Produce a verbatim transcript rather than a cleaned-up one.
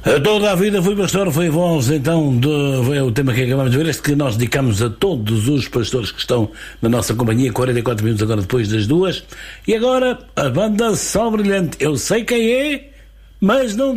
Toda a vida fui pastor, foi voz, então, de, foi o tema que acabamos de ver, este que nós dedicamos a todos os pastores que estão na nossa companhia, quarenta e quatro minutos agora depois das duas. E agora, a banda Sol Brilhante. Eu sei quem é, mas não